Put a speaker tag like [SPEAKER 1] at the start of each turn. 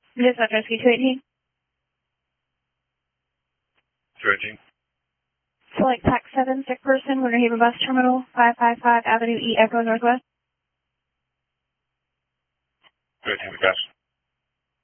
[SPEAKER 1] Dispatch Rescue 218.
[SPEAKER 2] 218.
[SPEAKER 1] Select TAC 7, sick person, Winter Haven Bus Terminal, 555 Avenue E, Echo Northwest.
[SPEAKER 2] 218, we got you.